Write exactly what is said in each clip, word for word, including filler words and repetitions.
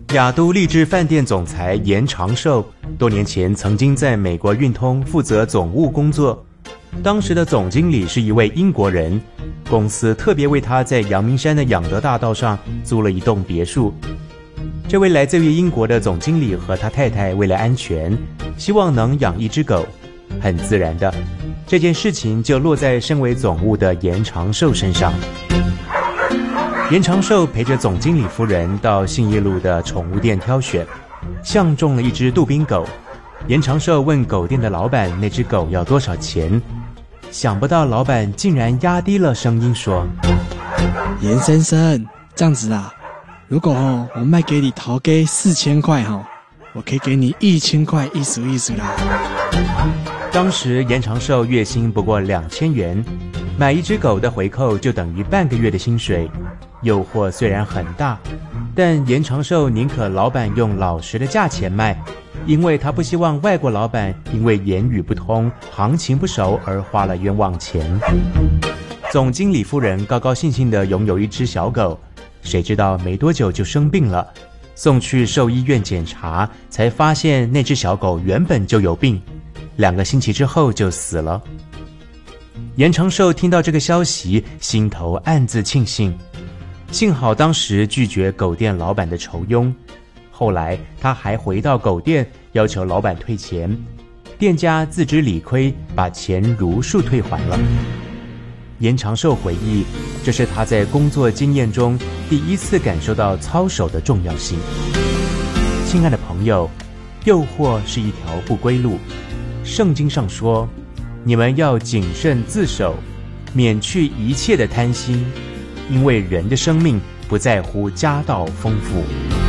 亚都丽致饭店总裁严长寿多年前曾经在美国运通负责总务工作，当时的总经理是一位英国人，公司特别为他在阳明山的养德大道上租了一栋别墅。这位来自于英国的总经理和他太太为了安全，希望能养一只狗，很自然的，这件事情就落在身为总务的严长寿身上。严长寿陪着总经理夫人到信义路的宠物店挑选，相中了一只杜宾狗。严长寿问狗店的老板那只狗要多少钱，想不到老板竟然压低了声音说： 严先生，这样子啊，如果哦我卖给你头给四千块哈，我可以给你一千块，意思意思啦。 当时严长寿月薪不过两千元，买一只狗的回扣就等于半个月的薪水。诱惑虽然很大，但严长寿宁可老板用老实的价钱卖，因为他不希望外国老板因为言语不通、行情不熟而花了冤枉钱。总经理夫人高高兴兴地拥有一只小狗，谁知道没多久就生病了，送去兽医院检查，才发现那只小狗原本就有病，两个星期之后就死了。严长寿听到这个消息，心头暗自庆幸，幸好当时拒绝狗店老板的酬庸，后来他还回到狗店要求老板退钱，店家自知理亏，把钱如数退还了。严长寿回忆，这是他在工作经验中第一次感受到操守的重要性。亲爱的朋友，诱惑是一条不归路，圣经上说，你们要谨慎自守，免去一切的贪心，因为人的生命不在乎家道丰富。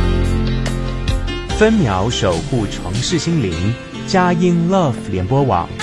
分秒守护城市心灵，佳音 Love 联播网